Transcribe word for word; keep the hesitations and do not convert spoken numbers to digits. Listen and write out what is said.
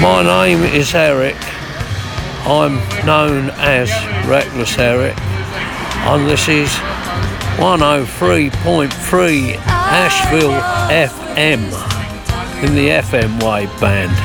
My name is Eric. I'm known as Reckless Eric, and this is one oh three point three Asheville F M in the F M wave band.